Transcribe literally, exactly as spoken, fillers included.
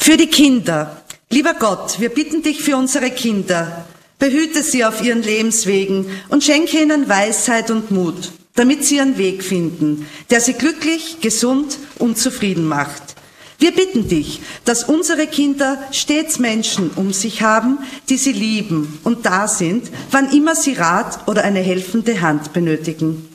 Für die Kinder. Lieber Gott, wir bitten dich für unsere Kinder. Behüte sie auf ihren Lebenswegen und schenke ihnen Weisheit und Mut, damit sie ihren Weg finden, der sie glücklich, gesund und zufrieden macht. Wir bitten dich, dass unsere Kinder stets Menschen um sich haben, die sie lieben und da sind, wann immer sie Rat oder eine helfende Hand benötigen.